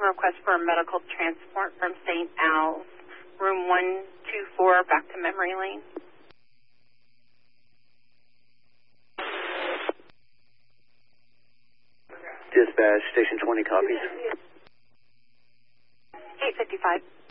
a request for a medical transport from St. Al's, room 124, back to Memory Lane. Dispatch, station 20 copies. 855.